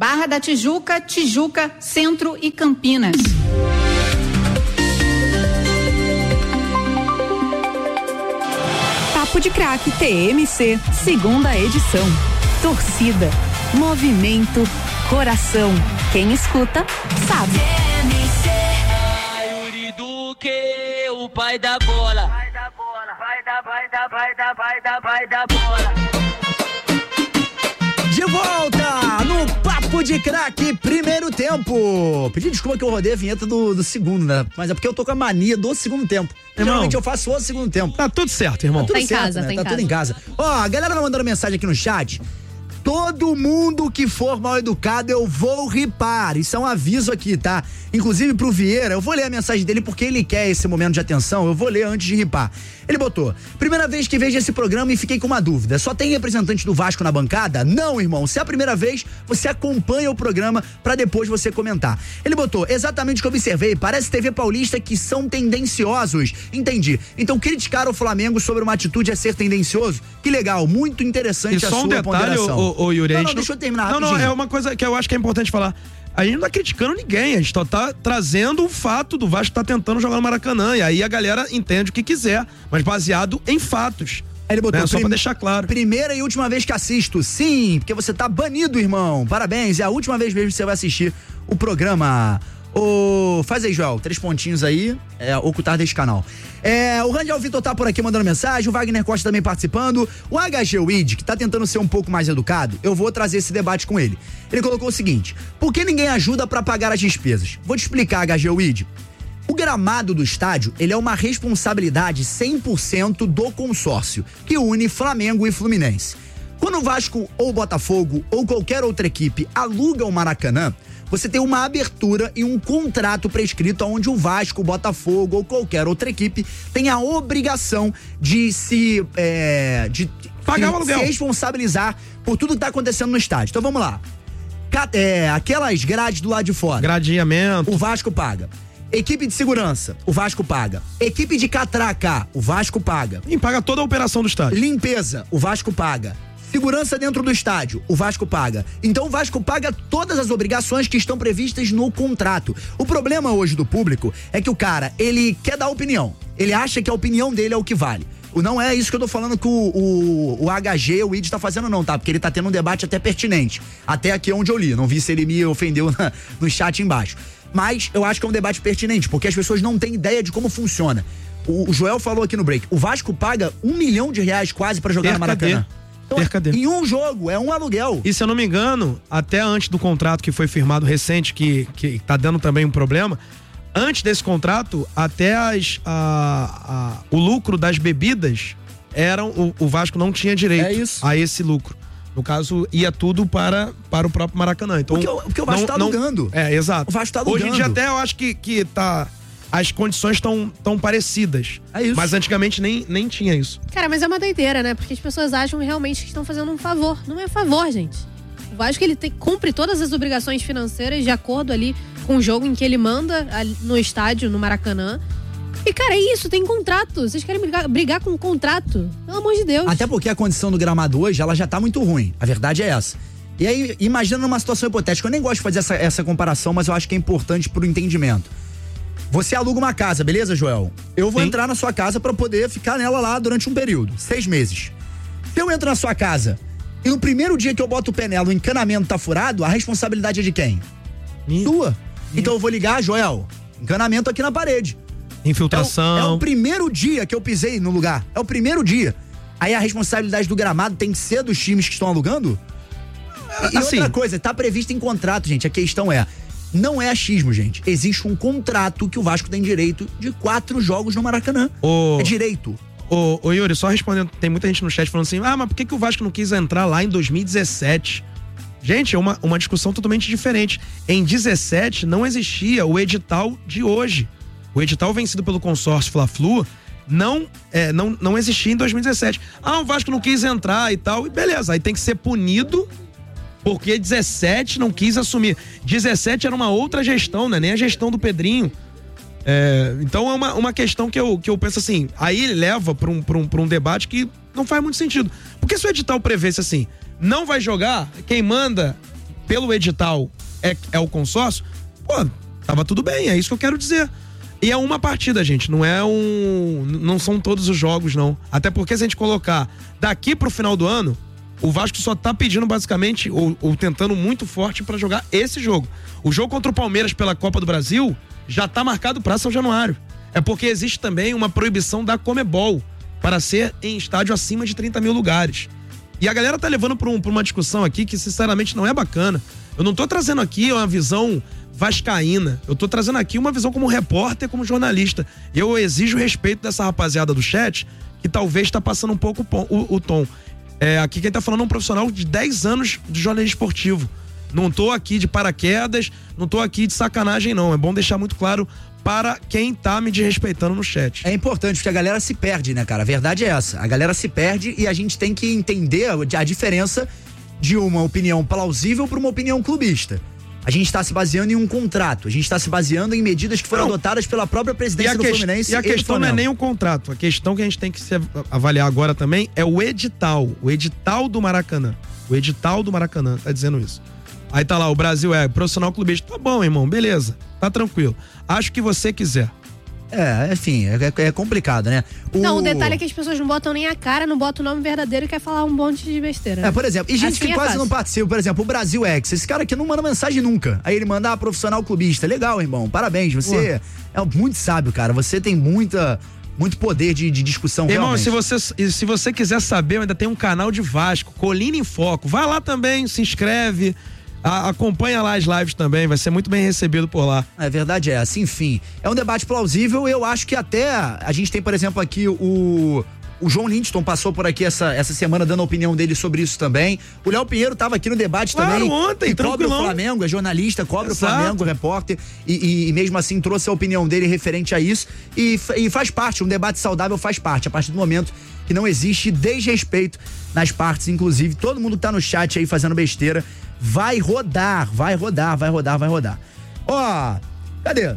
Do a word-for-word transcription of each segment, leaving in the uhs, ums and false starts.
Barra da Tijuca, Tijuca, Centro e Campinas. Papo de Craque T M C, segunda edição. Torcida, movimento, coração. Quem escuta, sabe. T M C. Ai, Yuri Duque, o pai da bola. Vai da bola, vai da, vai da, vai da, vai da, vai da bola. De volta no Papo de Craque, primeiro tempo. Pedi desculpa que eu rodei a vinheta do, do segundo, né? Mas é porque eu tô com a mania do segundo tempo. Irmão, geralmente eu faço o segundo tempo. Tá tudo certo, irmão. Tá tudo tá em certo, casa, né? tá em Tá casa. tudo em casa. Ó, a galera vai mandando mensagem aqui no chat. Todo mundo que for mal educado, eu vou ripar. Isso é um aviso aqui, tá? Inclusive pro Vieira, eu vou ler a mensagem dele porque ele quer esse momento de atenção. Eu vou ler antes de ripar. Ele botou: primeira vez que vejo esse programa e fiquei com uma dúvida. Só tem representante do Vasco na bancada? Não, irmão. Se é a primeira vez, você acompanha o programa pra depois você comentar. Ele botou: exatamente o que eu observei. Parece T V Paulista que são tendenciosos. Entendi. Então criticar o Flamengo sobre uma atitude é ser tendencioso? Que legal, muito interessante E a só sua um detalhe, ponderação. ô, ô, Yuri. Não, a não, gente deixa eu terminar Não, rapidinho. não, é uma coisa que eu acho que é importante falar. A gente não tá criticando ninguém, a gente só tá trazendo o fato do Vasco tá tentando jogar no Maracanã, e aí a galera entende o que quiser, mas baseado em fatos. Aí ele botou, né? Só prim- pra deixar claro. Primeira e última vez que assisto. Sim, porque você tá banido, irmão. Parabéns, é a última vez mesmo que você vai assistir o programa. Ô, faz aí, Joel, três pontinhos aí, é, ocultar desse canal. É, o Rangel Vitor tá por aqui mandando mensagem, o Wagner Costa também participando. O H G Weed, que tá tentando ser um pouco mais educado, eu vou trazer esse debate com ele. Ele colocou o seguinte: por que ninguém ajuda pra pagar as despesas? Vou te explicar, H G Weed. O gramado do estádio, ele é uma responsabilidade cem por cento do consórcio, que une Flamengo e Fluminense. Quando o Vasco ou o Botafogo ou qualquer outra equipe aluga o Maracanã, você tem uma abertura e um contrato prescrito onde o Vasco, o Botafogo ou qualquer outra equipe tem a obrigação de se é, de Pagar se, o aluguel. se responsabilizar por tudo que tá acontecendo no estádio. Então vamos lá. Ca- é, aquelas grades do lado de fora. Gradeamento. O Vasco paga. Equipe de segurança, o Vasco paga. Equipe de catraca, o Vasco paga. E paga toda a operação do estádio. Limpeza, o Vasco paga. Segurança dentro do estádio, o Vasco paga. Então o Vasco paga todas as obrigações que estão previstas no contrato. O problema hoje do público é que o cara, ele quer dar opinião. Ele acha que a opinião dele é o que vale. O- Não é isso que eu tô falando que o, o, o H G, o I D tá fazendo não, tá? Porque ele tá tendo um debate até pertinente. Até aqui onde eu li. Não vi se ele me ofendeu na- no chat embaixo. Mas eu acho que é um debate pertinente, porque as pessoas não têm ideia de como funciona. O, o Joel falou aqui no break, o Vasco paga um milhão de reais quase pra jogar no Perca Maracanã. de. Perca de. Em um jogo, é um aluguel. E se eu não me engano, até antes do contrato que foi firmado recente, que, que tá dando também um problema, antes desse contrato, até as, a, a, o lucro das bebidas, eram, o, o Vasco não tinha direito É isso. a esse lucro. No caso, ia tudo para, para o próprio Maracanã. Então, Porque o- porque o Vasco não- tá não- alugando. É, exato. O Vasco tá Hoje em dia alugando. até eu acho que, que tá, as condições estão tão parecidas. É isso. Mas antigamente nem, nem tinha isso. Cara, mas é uma doideira, né? Porque as pessoas acham realmente que estão fazendo um favor. Não é favor, gente. O Vasco, ele tem, cumpre todas as obrigações financeiras de acordo ali com o jogo em que ele manda ali no estádio, no Maracanã. E, cara, é isso, tem contrato. Vocês querem brigar, brigar com um contrato? Pelo amor de Deus. Até porque a condição do gramado hoje, ela já tá muito ruim. A verdade é essa. E aí, imagina numa situação hipotética, eu nem gosto de fazer essa, essa comparação, mas eu acho que é importante pro entendimento. Você aluga uma casa, beleza, Joel? Eu vou Sim. entrar na sua casa pra poder ficar nela lá durante um período, seis meses. Se eu entro na sua casa e no primeiro dia que eu boto o pé nela, o encanamento tá furado, a responsabilidade é de quem? Minha. Sua. Então eu vou ligar, Joel, encanamento aqui na parede. Infiltração. É o, é o primeiro dia que eu pisei no lugar. É o primeiro dia. Aí a responsabilidade do gramado tem que ser dos times que estão alugando? E Assim, outra coisa, tá previsto em contrato, gente. A questão é, não é achismo, gente. Existe um contrato que o Vasco tem direito de quatro jogos no Maracanã. O- É direito. Ô, ô Yuri, só respondendo, tem muita gente no chat falando assim, ah, mas por que, que o Vasco não quis entrar lá em dois mil e dezessete? Gente, é uma, uma discussão totalmente diferente. Em dezessete não existia o edital de hoje. O edital vencido pelo consórcio Fla-Flu não, é, não, não existia em dois mil e dezessete. Ah, o Vasco não quis entrar e tal, e beleza, aí tem que ser punido porque dezessete não quis assumir. dezessete era uma outra gestão, né? Nem a gestão do Pedrinho. É, então é uma, uma questão que eu, que eu penso assim, aí ele leva para um, pra um, pra um debate que não faz muito sentido. Porque se o edital prevesse assim, não vai jogar, quem manda pelo edital é, é o consórcio, pô, tava tudo bem, é isso que eu quero dizer. E é uma partida, gente, não é um... não são todos os jogos, não. Até porque se a gente colocar daqui pro final do ano, o Vasco só tá pedindo basicamente, ou, ou tentando muito forte pra jogar esse jogo. O jogo contra o Palmeiras pela Copa do Brasil já tá marcado pra São Januário. É porque existe também uma proibição da Comebol para ser em estádio acima de trinta mil lugares. E a galera tá levando pra, um, pra uma discussão aqui que sinceramente não é bacana. Eu não tô trazendo aqui uma visão vascaína. Eu tô trazendo aqui uma visão como repórter, como jornalista. Eu exijo respeito dessa rapaziada do chat, que talvez tá passando um pouco o, o tom. É, aqui quem tá falando é um profissional de dez anos de jornalismo esportivo. Não tô aqui de paraquedas, não tô aqui de sacanagem, não. É bom deixar muito claro para quem tá me desrespeitando no chat. É importante, porque a galera se perde, né, cara? A verdade é essa. A galera se perde e a gente tem que entender a diferença de uma opinião plausível para uma opinião clubista. A gente está se baseando em um contrato, a gente está se baseando em medidas que foram não. adotadas pela própria presidência do que, Fluminense. E a questão e não é nem o contrato, a questão que a gente tem que se avaliar agora também é o edital, o edital do Maracanã. O edital do Maracanã tá dizendo isso. Aí tá lá, o Brasil é profissional clubista. Tá bom, irmão, beleza, tá tranquilo. Acho que você quiser. É, enfim, é, é complicado, né? O... Não, o detalhe é que as pessoas não botam nem a cara, não botam o nome verdadeiro e quer falar um monte de besteira. É, por exemplo, e gente assim que é quase fácil. Não participa, por exemplo, o Brasil X, esse cara aqui não manda mensagem nunca. Aí ele manda, ah, profissional clubista. Legal, irmão, parabéns, você Pô. é muito sábio, cara. Você tem muita... muito poder de, de discussão, irmão, realmente. se você, se você quiser saber, eu ainda tem um canal de Vasco, Colina em Foco. Vai lá também, se inscreve, a, acompanha lá as lives também, vai ser muito bem recebido por lá. É verdade, é assim, enfim. É um debate plausível, eu acho que até a gente tem, por exemplo, aqui o... O João Lindston passou por aqui essa, essa semana dando a opinião dele sobre isso também. O Léo Pinheiro estava aqui no debate claro, também. ontem, cobre o Flamengo, é jornalista, cobre Exato. o Flamengo, repórter. E, e, e mesmo assim trouxe a opinião dele referente a isso. E, e faz parte, um debate saudável faz parte. A partir do momento que não existe desrespeito nas partes, inclusive todo mundo que tá no chat aí fazendo besteira, vai rodar, vai rodar, vai rodar, vai rodar. Ó, cadê?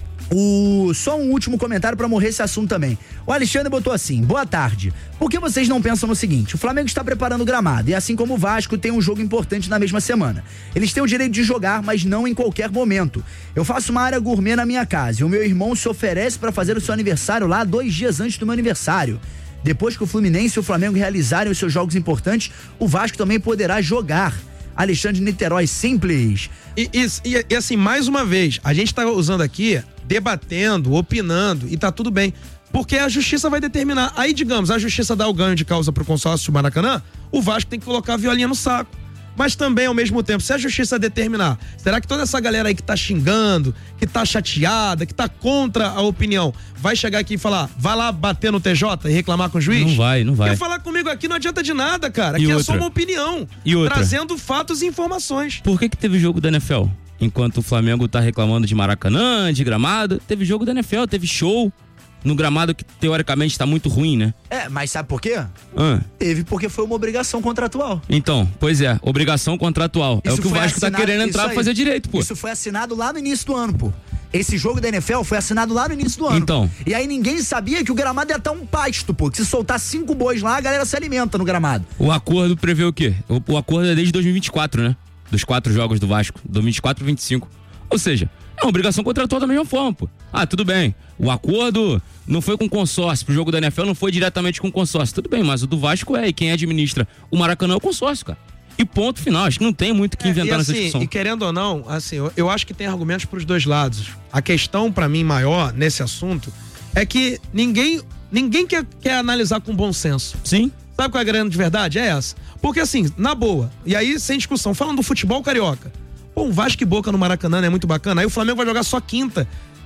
O, só um último comentário pra morrer esse assunto também. O Alexandre botou assim: boa tarde. Por que vocês não pensam no seguinte? O Flamengo está preparando o gramado e assim como o Vasco tem um jogo importante na mesma semana. Eles têm o direito de jogar, mas não em qualquer momento. Eu faço uma área gourmet na minha casa e o meu irmão se oferece para fazer o seu aniversário lá dois dias antes do meu aniversário. Depois que o Fluminense e o Flamengo realizarem os seus jogos importantes, o Vasco também poderá jogar. Alexandre de Niterói, simples. E, e, e assim, mais uma vez, a gente tá usando aqui, debatendo, opinando, e tá tudo bem. Porque a justiça vai determinar. Aí, digamos, a justiça dá o ganho de causa pro consórcio do Maracanã, o Vasco tem que colocar a violinha no saco. Mas também, ao mesmo tempo, se a justiça determinar, será que toda essa galera aí que tá xingando, que tá chateada, que tá contra a opinião, vai chegar aqui e falar, vai lá bater no T J e reclamar com o juiz? Não vai, não vai. Quer falar comigo aqui não adianta de nada, cara. Aqui e é outra? só uma opinião. E outra? Trazendo fatos e informações. Por que que teve jogo da N F L? Enquanto o Flamengo tá reclamando de Maracanã, de gramado, teve jogo da N F L, teve show no gramado que teoricamente tá muito ruim, né? É, mas sabe por quê? Ah. Teve porque foi uma obrigação contratual. Então, pois é, obrigação contratual. Isso é o que o Vasco assinado, tá querendo entrar pra fazer direito, pô. Isso foi assinado lá no início do ano, pô. Esse jogo da N F L foi assinado lá no início do ano. Então. E aí ninguém sabia que o gramado ia estar um pasto, pô. Que se soltar cinco bois lá, a galera se alimenta no gramado. O acordo prevê o quê? O, o acordo é desde dois mil e vinte e quatro, né? Dos quatro jogos do Vasco. dois mil e vinte e quatro e vinte e cinco. Ou seja, é uma obrigação contratual da mesma forma, pô. Ah, tudo bem. O acordo não foi com consórcio. Pro jogo da N F L não foi diretamente com consórcio. Tudo bem, mas o do Vasco é. E quem administra o Maracanã é o consórcio, cara. E ponto final. Acho que não tem muito o que inventar é, e assim, nessa discussão. E querendo ou não, assim, eu, eu acho que tem argumentos pros dois lados. A questão, pra mim, maior nesse assunto é que ninguém, ninguém quer, quer analisar com bom senso. Sim. Sabe qual é a grande verdade? É essa. Porque assim, na boa, e aí sem discussão, falando do futebol carioca, pô, um Vasco e Boca no Maracanã, né? É muito bacana. Aí o Flamengo vai jogar só quinta.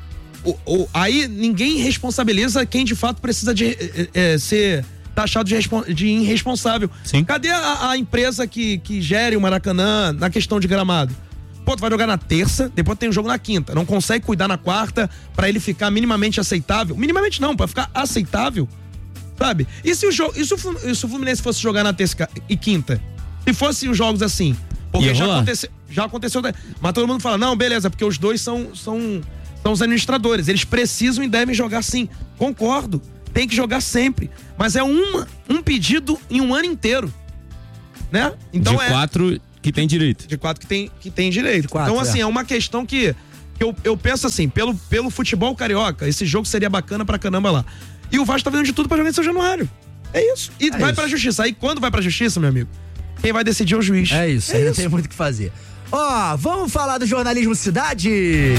O, o, aí ninguém responsabiliza quem de fato precisa de é, é, ser taxado de, de irresponsável. Sim. Cadê a, a empresa que, que gere o Maracanã na questão de gramado? Pô, tu vai jogar na terça, depois tem um jogo na quinta. Não consegue cuidar na quarta pra ele ficar minimamente aceitável. Minimamente não, pra ficar aceitável. Sabe? E se o, jogo, e se o, e se o Fluminense fosse jogar na terça e quinta? Se fossem os jogos assim? Porque já aconteceu, já aconteceu. Mas todo mundo fala, não, beleza, porque os dois são, são, são os administradores. Eles precisam e devem jogar sim. Concordo. Tem que jogar sempre. Mas é uma, um pedido em um ano inteiro. Né? Então de é. quatro que tem direito. De quatro que tem, que tem direito. quatro, então, assim, é, é uma questão que, que eu, eu penso assim, pelo, pelo futebol carioca, esse jogo seria bacana pra caramba lá. E o Vasco tá vendo de tudo pra jogar em São Januário. É isso. E é vai isso. pra justiça. Aí quando vai pra justiça, meu amigo, quem vai decidir é o juiz. É isso, é aí não isso. tem muito o que fazer. Ó, vamos falar do jornalismo cidade?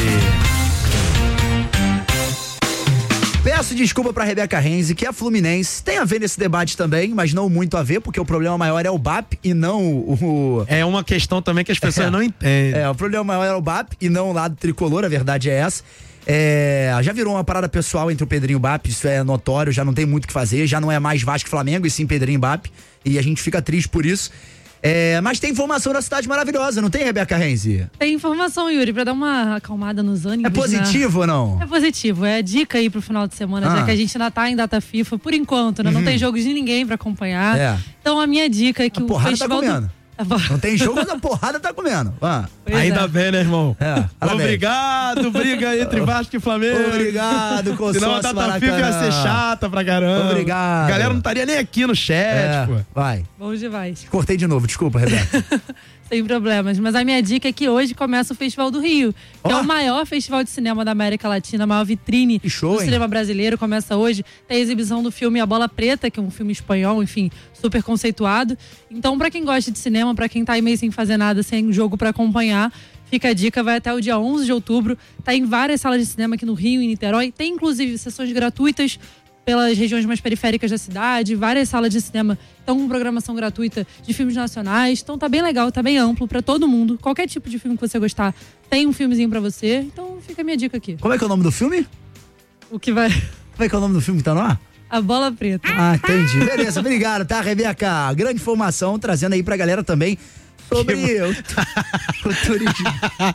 Peço desculpa pra Rebeca Renzi, que é fluminense. Tem a ver nesse debate também, mas não muito a ver, porque o problema maior é o B A P e não o... É uma questão também que as pessoas É. não entendem. É, o problema maior é o B A P e não o lado tricolor, a verdade é essa. É, já virou uma parada pessoal entre o Pedrinho e o B A P, isso é notório, já não tem muito o que fazer, já não é mais Vasco e Flamengo, e sim Pedrinho e B A P, e a gente fica triste por isso. É, mas tem informação da cidade maravilhosa, não tem, Rebeca Renzi? Tem informação, Yuri, pra dar uma acalmada nos ânimos. É positivo, né? ou não? É positivo, é dica aí pro final de semana, Ah. já que a gente ainda tá em data FIFA, por enquanto, né? Não tem jogos de ninguém pra acompanhar. É. Então a minha dica é que A o porrada festival tá comendo. do... Tá bom. Não tem jogo, mas a porrada tá comendo. Ah. Pois Ainda é. bem, né, irmão? É, parabéns. Obrigado, briga entre Vasco e Flamengo. Obrigado, consórcio Senão a data FIFA ia Maracanã. ser chata pra caramba. Obrigado. A galera não estaria nem aqui no chat, É, pô. vai. Bom demais. Cortei de novo, desculpa, Rebeca. Sem problemas. Mas a minha dica é que hoje começa o Festival do Rio, que Ó. é o maior festival de cinema da América Latina, a maior vitrine Que show, do hein? cinema brasileiro. Começa hoje. Tem a exibição do filme A Bola Preta, que é um filme espanhol, enfim, super conceituado. Então, pra quem gosta de cinema, pra quem tá aí meio sem fazer nada, sem jogo pra acompanhar, fica a dica, vai até o dia onze de outubro. Tá em várias salas de cinema aqui no Rio, em Niterói. Tem, inclusive, sessões gratuitas pelas regiões mais periféricas da cidade, várias salas de cinema estão com programação gratuita de filmes nacionais. Então tá bem legal, tá bem amplo pra todo mundo. Qualquer tipo de filme que você gostar, tem um filmezinho pra você. Então fica a minha dica aqui. Como é que é o nome do filme? O que vai... Como é que é o nome do filme que tá no ar? A Bola Preta. Ah, entendi. Beleza, obrigado, tá, Rebeca? Grande informação, trazendo aí pra galera também sobre o, o turismo.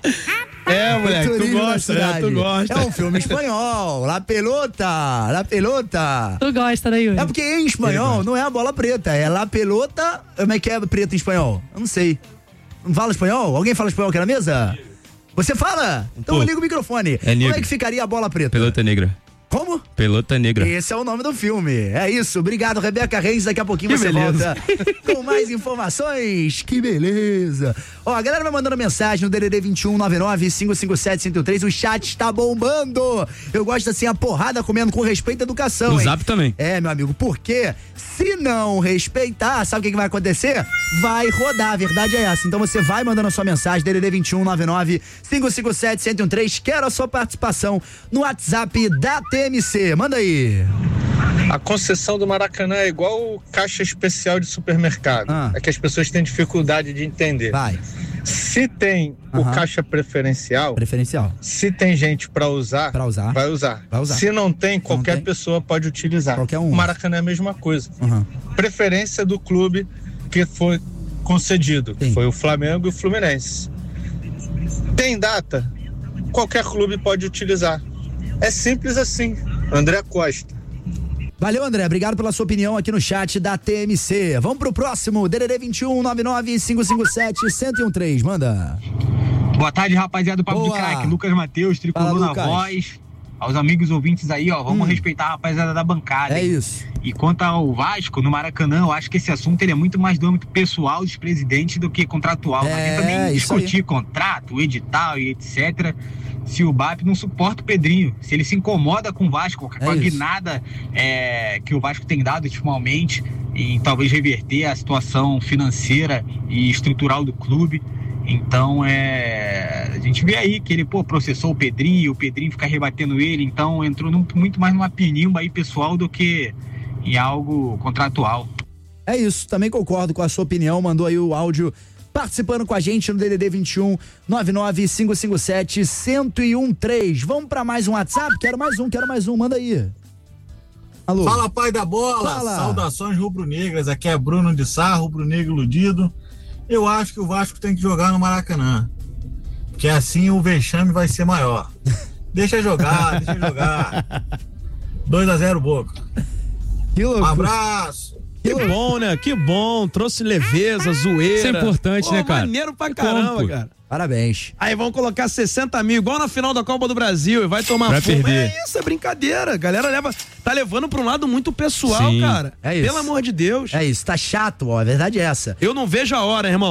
É, moleque, tu turismo na gosta, né? cidade. Tu gosta. É um filme espanhol, La Pelota, La Pelota. Tu gosta, né, Yuri? É porque em espanhol não é a bola preta, é La Pelota. Como é que é preta em espanhol? Eu não sei. Não fala espanhol? Alguém fala espanhol aqui na mesa? Você fala? Então Pô, liga o microfone. é Como negro. é que ficaria a bola preta? Pelota negra. Como? Pelota negra. Esse é o nome do filme. É isso. Obrigado, Rebeca Reis. Daqui a pouquinho Que você beleza. volta com mais informações. Que beleza. Ó, a galera vai mandando mensagem no D D D vinte e um, nove nove, cinco cinco sete, cinco três. O chat está bombando. Eu gosto assim, a porrada comendo com respeito à educação. No hein? Zap também. É, meu amigo, porque se não respeitar, sabe o que, que vai acontecer? Vai rodar, a verdade é essa. Então você vai mandando a sua mensagem, D D D vinte e um, nove nove, cinco cinco sete, cinco um três. Quero a sua participação no WhatsApp da T M C. Manda aí. A concessão do Maracanã é igual caixa especial de supermercado. Ah. É que as pessoas têm dificuldade de entender. Vai. Se tem Aham. o caixa preferencial, Preferencial. se tem gente para usar, Pra usar. vai usar. Vai usar. Se não tem, qualquer tem. pessoa pode utilizar. Qualquer um. O Maracanã é a mesma coisa. Uhum. Preferência do clube que foi concedido. Sim. Foi o Flamengo e o Fluminense. Tem data? Qualquer clube pode utilizar. É simples assim. André Costa. Valeu, André. Obrigado pela sua opinião aqui no chat da T M C. Vamos pro próximo. D D D vinte e um, nove nove, cinco cinco sete, um um três. Manda. Boa tarde, rapaziada do Papo Boa. do Crack. Lucas Matheus, tricolor Fala, na Lucas. voz. Aos amigos ouvintes aí, ó, vamos Hum. respeitar a rapaziada da bancada. É hein? isso. E quanto ao Vasco, no Maracanã, eu acho que esse assunto ele é muito mais do âmbito pessoal dos presidentes do que contratual. É, Não adianta nem isso aí. discutir contrato, edital e etcétera. Se o B A P não suporta o Pedrinho, se ele se incomoda com o Vasco, com É a isso. guinada é, que o Vasco tem dado ultimamente, e talvez reverter a situação financeira e estrutural do clube. Então, é, a gente vê aí que ele, pô, processou o Pedrinho, o Pedrinho fica rebatendo ele, então entrou num, muito mais numa pinimba aí pessoal do que em algo contratual. É isso. Também concordo com a sua opinião. Mandou aí o áudio participando com a gente no D D D vinte e um, nove nove, cinco cinco sete, um um três. Vamos pra mais um WhatsApp? Quero mais um, quero mais um. Manda aí. Alô? Fala, pai da bola! Fala. Saudações rubro-negras, aqui é Bruno de Sá, rubro-negro iludido. Eu acho que o Vasco tem que jogar no Maracanã, que assim o vexame vai ser maior. Deixa jogar, deixa jogar. dois a zero Boca. Que Um loucura. abraço! Que bom, né? Que bom. Trouxe leveza, zoeira. Isso é importante, Pô, né, cara? Maneiro pra É caramba, como, pô? cara. Parabéns. Aí vão colocar sessenta mil, igual na final da Copa do Brasil, e vai tomar Vai fumo. perder. É isso, é brincadeira. A galera leva, tá levando pra um lado muito pessoal, Sim, cara. é isso. Pelo amor de Deus. É isso. Tá chato, ó. A verdade é essa. Eu não vejo a hora, irmão.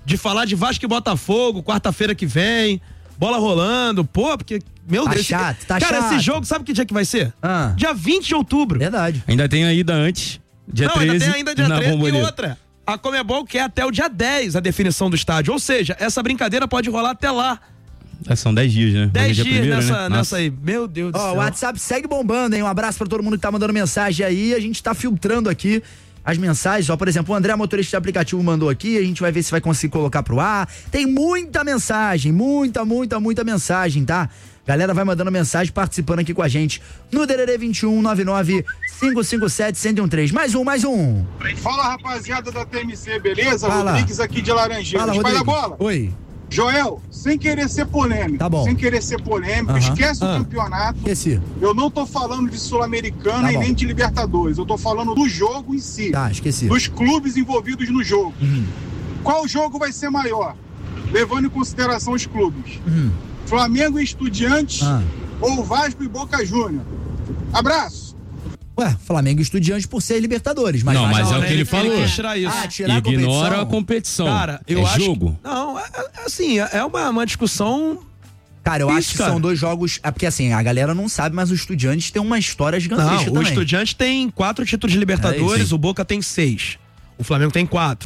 de falar de Vasco e Botafogo, quarta-feira que vem, bola rolando, pô, porque, meu Tá Deus. chato, esse, tá cara, chato. esse jogo, sabe que dia que vai ser? Ah. Dia vinte de outubro. Verdade. Ainda tem a ida antes, dia Não, treze. ainda tem ainda dia na treze e Bomboneira. outra. A Conmebol quer até o dia dez a definição do estádio. Ou seja, essa brincadeira pode rolar até lá. É, são dez dias, né? dez Hoje é dias dia primeiro, nessa, né? nessa aí. Meu Deus do Ó, céu. o WhatsApp segue bombando, hein? Um abraço pra todo mundo que tá mandando mensagem aí. A gente tá filtrando aqui as mensagens. Ó, por exemplo, o André, motorista de aplicativo, mandou aqui. A gente vai ver se vai conseguir colocar pro ar. Tem muita mensagem, muita, muita, muita mensagem, tá? Galera vai mandando mensagem, participando aqui com a gente no D D D vinte e um, nove nove cinco cinco sete, um zero um três. Mais um, mais um. Fala, rapaziada da T M C, beleza? Fala. Rodrigues aqui de Laranjeiras. Fala, Vai da Rodrigo. bola. Oi. Joel, sem querer ser polêmico, Tá bom. sem querer ser polêmico, Aham. esquece Ah. o campeonato. Esqueci. Eu não tô falando de Sul-Americana Tá e bom. nem de Libertadores, eu tô falando do jogo em si. Tá, esqueci. Dos clubes envolvidos no jogo. Uhum. Qual jogo vai ser maior? Levando em consideração os clubes. Uhum. Flamengo e Estudiantes Ah. ou Vasco e Boca Júnior? Abraço! Ué, Flamengo e Estudiantes por ser Libertadores. Mas Não, vai mas dar é o uma- que ele falou. quis tirar isso. Ah, tirar a Ignora competição. a competição. Cara, eu é acho jogo. Que, não, é, é assim, é é uma, uma discussão. Cara, eu Isso, acho que cara. são dois jogos. É porque assim, a galera não sabe, mas o Estudiantes tem uma história gigantesca Não, o também. Estudiante tem quatro títulos de É Libertadores, isso. o Boca tem seis. O Flamengo tem quatro.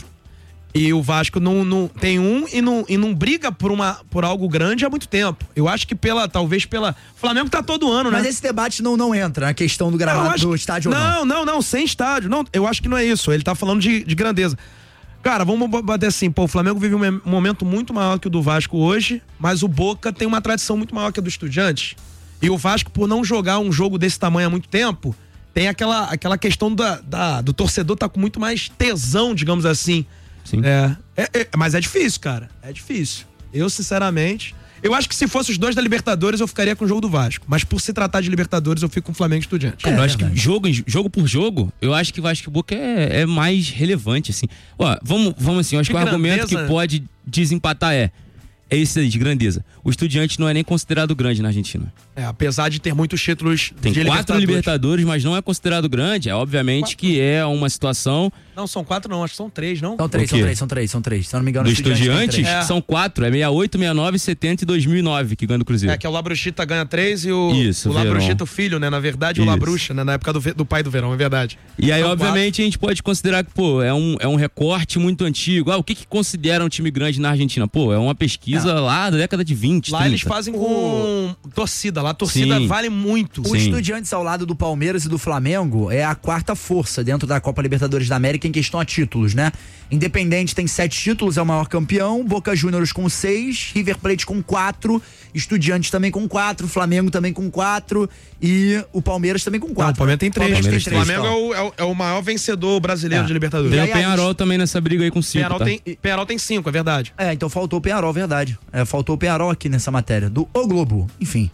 E o Vasco não, não tem um e não, e não briga por, uma, por algo grande há muito tempo. Eu acho que pela, talvez pela. O Flamengo tá todo ano, né? Mas esse debate não, não entra na questão do Não, eu gramado acho do que- estádio ou não. não, não, não, sem estádio. Não, eu acho que não é isso. Ele tá falando de, de grandeza. Cara, vamos bater assim, pô, o Flamengo vive um me- momento muito maior que o do Vasco hoje, mas o Boca tem uma tradição muito maior que a do Estudiantes. E o Vasco, por não jogar um jogo desse tamanho há muito tempo, tem aquela, aquela questão da, da- do torcedor tá com muito mais tesão, digamos assim. Sim. É, é, é, mas é difícil, cara. É difícil. Eu, sinceramente. Eu acho que se fosse os dois da Libertadores, eu ficaria com o jogo do Vasco. Mas por se tratar de Libertadores, eu fico com o Flamengo e Estudiantes. Cara, eu acho verdade. que jogo, em- jogo por jogo, eu acho que o Vasco e Boca é, é mais relevante, assim. Ó, vamos, vamos assim, eu acho De que o argumento grandeza. que pode desempatar é, é esse aí, de grandeza. O Estudiante não é nem considerado grande na Argentina. É, apesar de ter muitos títulos Tem de quatro Libertadores. Libertadores, mas não é considerado grande. É obviamente que é uma situação Não, são quatro não, acho que são três, não? São três, O são quê? três, são três, são três. Se eu não me engano, do o Estudiantes tem Estudiantes, três. É. são quatro. É sessenta e oito, sessenta e nove, setenta e dois mil e nove que ganha do Cruzeiro. É, que é o Labruchita ganha três e o, Isso, o Verão. Labruchita, o filho, né? Na verdade, o Isso. Labrucha, né? Na época do, ve- do pai do Verão, é verdade. E aí, São obviamente, a gente pode considerar que, pô, é um, é um recorte muito antigo. Ah, o que que considera um time grande na Argentina? Pô, é uma pesquisa lá da década de vinte, Lá trinta. eles fazem com torcida, lá a torcida Sim. vale muito. O Sim. Estudiantes ao lado do Palmeiras e do Flamengo é a quarta força dentro da Copa Libertadores da América em questão a títulos, né? Independente tem sete títulos, é o maior campeão. Boca Juniors com seis, River Plate com quatro, Estudiantes também com quatro, Flamengo também com quatro e o Palmeiras também com Não, quatro. o Palmeiras tem três. Palmeiras tem O três, Flamengo é então. o, é, o, é o maior vencedor brasileiro É. de Libertadores. Tem E o aí, Penharol a gente- também nessa briga aí com cinco, Penharol, tá? tem, Penharol tem cinco, é verdade. É, então faltou o Penharol, verdade. É, faltou o Penharol aqui nessa matéria, do O Globo. Enfim,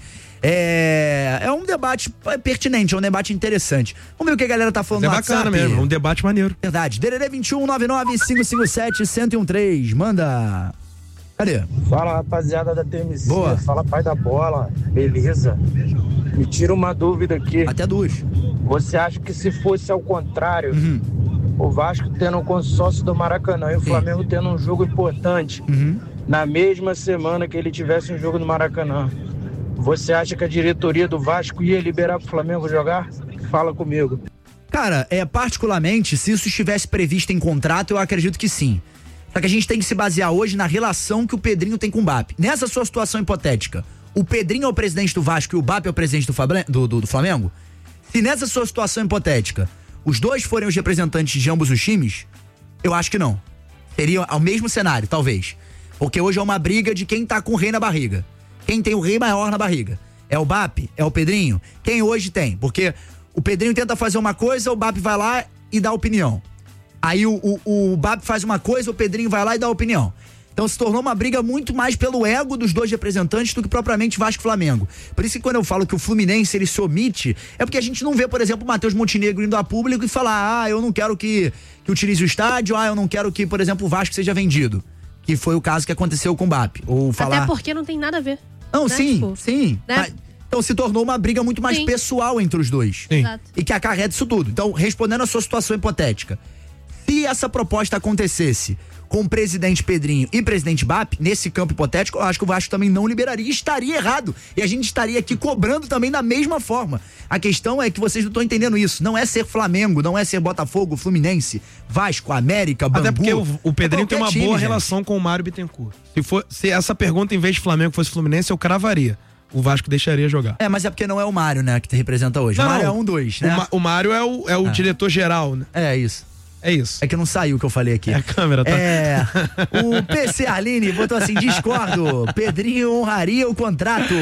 é, é um debate pertinente, é um debate interessante. Vamos ver o que a galera tá falando É no bacana WhatsApp. mesmo, é um debate maneiro. Verdade. D D D vinte e um, nove nove cinco cinco sete, um zero um três. Manda. Cadê? Fala, rapaziada da T M C. Boa. Fala, pai da bola. Beleza. Me tira uma dúvida aqui. Até duas. Você acha que se fosse ao contrário, Uhum. o Vasco tendo um consórcio do Maracanã e o Flamengo tendo um jogo importante, Uhum. na mesma semana que ele tivesse um jogo no Maracanã, você acha que a diretoria do Vasco ia liberar pro Flamengo jogar? Fala comigo. Cara, é, particularmente, se isso estivesse previsto em contrato, eu acredito que sim. Só que a gente tem que se basear hoje na relação que o Pedrinho tem com o B A P. Nessa sua situação hipotética, o Pedrinho é o presidente do Vasco e o B A P é o presidente do, Fablen- do, do, do Flamengo? Se nessa sua situação hipotética, os dois forem os representantes de ambos os times, eu acho que não. Seria ao mesmo cenário, talvez. Porque hoje é uma briga de quem tá com o rei na barriga. Quem tem o rei maior na barriga? É o B A P? É o Pedrinho? Quem hoje tem? Porque o Pedrinho tenta fazer uma coisa, o B A P vai lá e dá opinião. Aí o, o, o B A P faz uma coisa, o Pedrinho vai lá e dá opinião. Então se tornou uma briga muito mais pelo ego dos dois representantes do que propriamente Vasco e Flamengo. Por isso que quando eu falo que o Fluminense ele se omite, é porque a gente não vê, por exemplo, o Matheus Montenegro indo a público e falar: ah, eu não quero que, que utilize o estádio, ah, eu não quero que, por exemplo, o Vasco seja vendido. Que foi o caso que aconteceu com o B A P. Ou falar... Até porque não tem nada a ver. Não, né? sim, Tipo, sim. né? Mas- então se tornou uma briga muito mais Sim. pessoal entre os dois. Sim. Exato. E que acarreta isso tudo. Então, respondendo a sua situação hipotética, se essa proposta acontecesse, com o presidente Pedrinho e presidente B A P, nesse campo hipotético, eu acho que o Vasco também não liberaria e estaria errado. E a gente estaria aqui cobrando também da mesma forma. A questão é que vocês não estão entendendo isso. Não é ser Flamengo, não é ser Botafogo, Fluminense, Vasco, América, Bangu. Até porque o, o Pedrinho é tem uma time, boa gente. relação com o Mário Bittencourt. Se, for, se essa pergunta, em vez de Flamengo, fosse Fluminense, eu cravaria. O Vasco deixaria jogar. É, mas é porque não é o Mário, né, que te representa hoje. Não, o Mário não. é um, dois, né? O, Ma, o Mário é o, é o Ah. diretor-geral, né? É isso. É isso. É que não saiu o que eu falei aqui. É a câmera, tá? É. O P C Arline botou assim: discordo. Pedrinho honraria o contrato.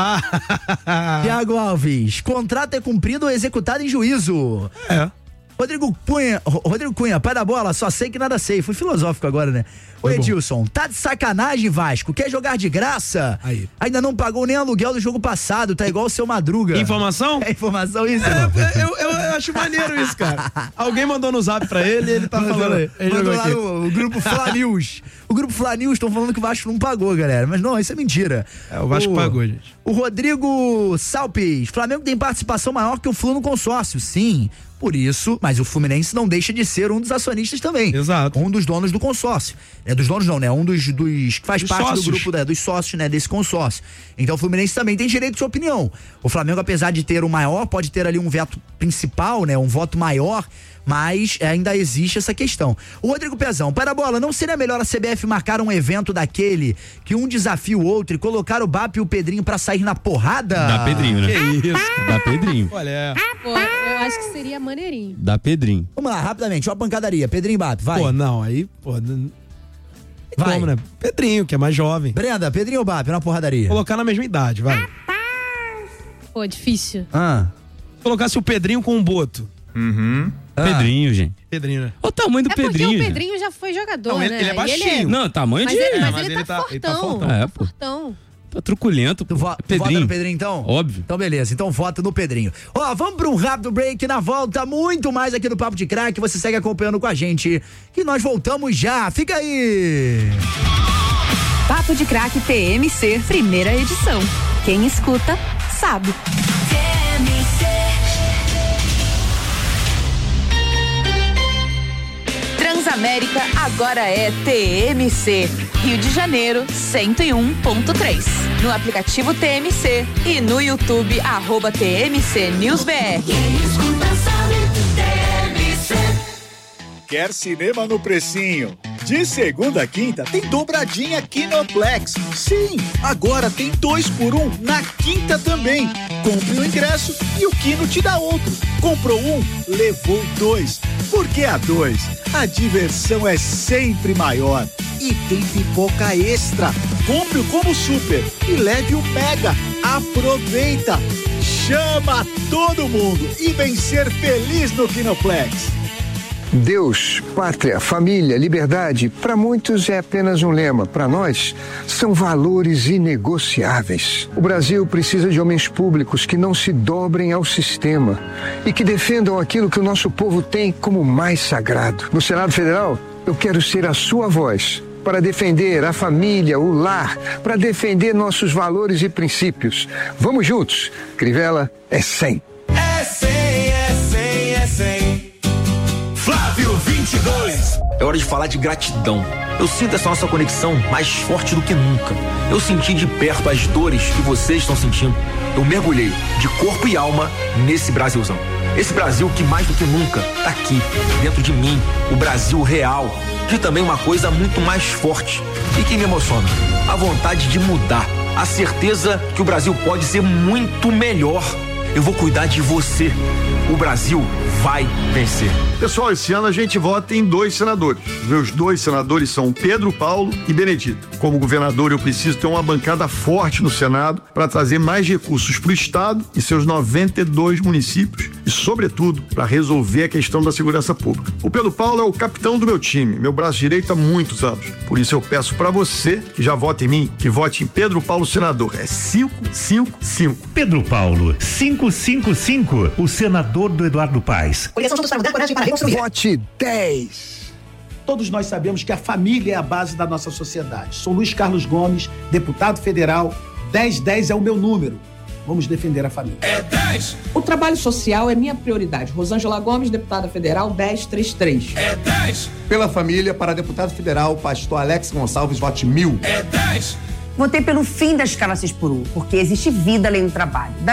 Ah. Thiago Alves: contrato é cumprido ou executado em juízo. É. Rodrigo Cunha, Rodrigo Cunha, pai da bola, só sei que nada sei. Fui filosófico agora, né? Ô Foi bom. Edilson, tá de sacanagem, Vasco? Quer jogar de graça? Aí. Ainda não pagou nem aluguel do jogo passado, tá igual o seu Madruga. Informação? É informação isso? É, eu, eu, eu acho maneiro isso, cara. Alguém mandou no zap pra ele e ele tá Mandou, falando aí. Ele mandou jogou lá aqui. no o grupo Fla News. O grupo Fla News estão falando que o Vasco não pagou, galera. Mas não, isso é mentira. É, o Vasco pagou, gente. O Rodrigo Salpes: Flamengo tem participação maior que o Flu no consórcio. Sim, por isso, mas o Fluminense não deixa de ser um dos acionistas também. Exato. Um dos donos do consórcio. É dos donos não, né? Um dos, dos que faz Dos parte sócios. do grupo, né? Dos sócios, né? Desse consórcio. Então o Fluminense também tem direito de sua opinião. O Flamengo, apesar de ter o maior, pode ter ali um veto principal, né? Um voto maior, mas ainda existe essa questão. O Rodrigo Pezão: para a bola, não seria melhor a C B F marcar um evento daquele que um desafia o outro e colocar o B A P e o Pedrinho pra sair na porrada? Dá Pedrinho, né? Que isso? Dá Pedrinho. Olha, Pô, eu acho que seria maneirinho. Dá Pedrinho. Vamos lá, rapidamente, uma pancadaria. Pedrinho e B A P, vai. pô, não, aí, pô, n- Vai. como, né? Pedrinho, que é mais jovem. Brenda, Pedrinho ou B A P na porradaria? Colocar na mesma idade, vai. Pô, difícil. Ah. Colocasse o Pedrinho com o Boto. Uhum. Ah. Pedrinho, gente. Pedrinho, né? Olha o tamanho do É porque Pedrinho. o gente. Pedrinho já foi jogador, Não, ele- né? ele é E baixinho. Não, tamanho Mas de. ele, mas mas ele, ele tá, tá- ele tá fortão. fortão. É, pô. Fortão. Tá truculento. Tu, vo tu vota Pedrinho. no Pedrinho, então? Óbvio. Então, beleza. Então, vota no Pedrinho. Ó, vamos pra um rápido break. Na volta, muito mais aqui no Papo de Crack. Você segue acompanhando com a gente. Que nós voltamos já. Fica aí. Papo de Crack T M C, primeira edição. Quem escuta, sabe. Transamérica agora é T M C. Rio de Janeiro, cento e um ponto três. No aplicativo T M C e no YouTube, arroba T M C News B R. Quer cinema no precinho? De segunda a quinta tem dobradinha Kinoplex. Sim, agora tem dois por um na quinta também. Compre o ingresso e o Kino te dá outro. Comprou um, levou dois. Porque a dois, a diversão é sempre maior. E tem pipoca extra. Compre o Combo Super e leve o Mega. Aproveita! Chama todo mundo e vem ser feliz no Kinoplex. Deus, pátria, família, liberdade, para muitos é apenas um lema. Para nós, são valores inegociáveis. O Brasil precisa de homens públicos que não se dobrem ao sistema e que defendam aquilo que o nosso povo tem como mais sagrado. No Senado Federal, eu quero ser a sua voz para defender a família, o lar, para defender nossos valores e princípios. Vamos juntos. Crivella é cem. É cem, é cem, é cem. Flávio vinte e dois. É hora de falar de gratidão. Eu sinto essa nossa conexão mais forte do que nunca. Eu senti de perto as dores que vocês estão sentindo. Eu mergulhei de corpo e alma nesse Brasilzão. Esse Brasil que mais do que nunca tá aqui, dentro de mim, o Brasil real. De também uma coisa muito mais forte e que me emociona: a vontade de mudar, a certeza que o Brasil pode ser muito melhor. Eu vou cuidar de você. O Brasil vai vencer. Pessoal, esse ano a gente vota em dois senadores. Meus dois senadores são Pedro Paulo e Benedito. Como governador, eu preciso ter uma bancada forte no Senado para trazer mais recursos para o Estado e seus noventa e dois municípios e, sobretudo, para resolver a questão da segurança pública. O Pedro Paulo é o capitão do meu time, meu braço direito há muitos anos. Por isso eu peço para você que já vota em mim, que vote em Pedro Paulo senador. É cinco cinco cinco. Pedro Paulo, cinco cinco cinco, o senador do Eduardo Paes. Vote dez. Todos nós sabemos que a família é a base da nossa sociedade. Sou Luiz Carlos Gomes, deputado federal. dez dez é o meu número. Vamos defender a família. É dez. O trabalho social é minha prioridade. Rosângela Gomes, deputada federal, dez trinta e três. É dez. Pela família, para deputado federal, pastor Alex Gonçalves, vote mil. É dez. Votei pelo fim da escala seis por um, porque existe vida além do trabalho.